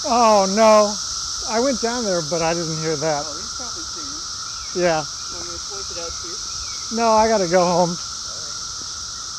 Oh, no. I went down there, but I didn't hear that. Oh, he's probably singing. Yeah. Want me to point it out to you? No, I got to go home.